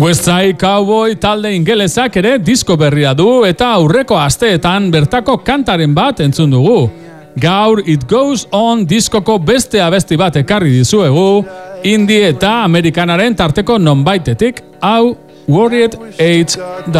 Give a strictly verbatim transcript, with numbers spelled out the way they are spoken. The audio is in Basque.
Westside Cowboy talde ingelesak ere disko berria du eta aurreko asteetan bertako kantaren bat entzun dugu. Gaur It Goes On diskoko beste abesti bat ekarri dizuegu, indie eta amerikanaren tarteko nonbaitetik, hau Worried Age da.